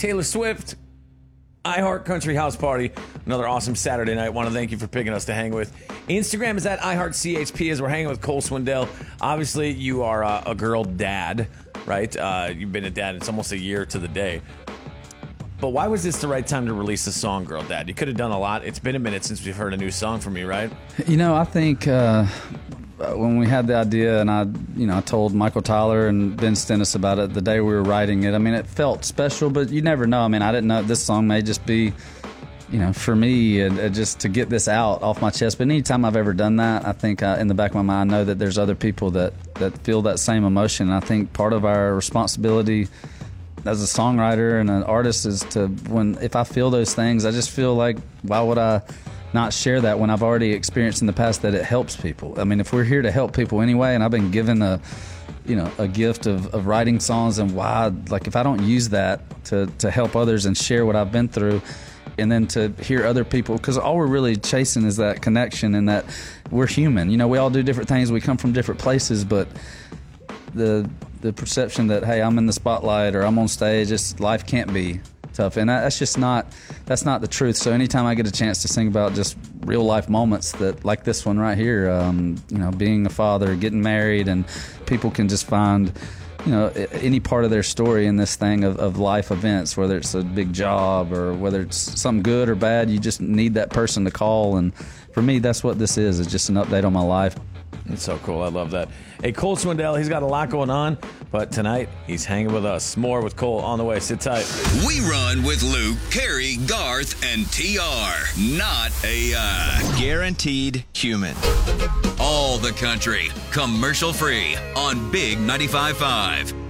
Taylor Swift, iHeart Country House Party. Another awesome Saturday night. Want to thank you for picking us to hang with. Instagram is at iHeartCHP as we're hanging with Cole Swindell. Obviously, you are a girl dad, right? You've been a dad. It's almost a year to the day. But why was this the right time to release the song, Girl Dad? You could have done a lot. It's been a minute since we've heard a new song from you, right? I think when we had the idea and I told Michael Tyler and Ben Stennis about it the day we were writing it, it felt special, but you never know. I didn't know this song may just be, for me, just to get this out off my chest. But anytime I've ever done that, I think in the back of my mind, I know that there's other people that feel that same emotion. And I think part of our responsibility as a songwriter and an artist is if I feel those things, I just feel like, why would I not share that when I've already experienced in the past that it helps people? If we're here to help people anyway, and I've been given a gift of writing songs, and if I don't use that to help others and share what I've been through, and then to hear other people, because all we're really chasing is that connection and that we're human. We all do different things. We come from different places, but the perception that, hey, I'm in the spotlight or I'm on stage, life can't be tough, and that's not the truth. So anytime I get a chance to sing about just real life moments that, like this one right here, being a father, getting married, and people can just find any part of their story in this thing of life events, whether it's a big job or whether it's something good or bad, you just need that person to call. And for me, that's what this is. It's just an update on my life. It's so cool. I love that. Hey, Cole Swindell, he's got a lot going on, but tonight he's hanging with us. More with Cole on the way. Sit tight. We run with Luke, Carrie, Garth, and TR. Not AI. Guaranteed human. All the country, commercial free on Big 95.5.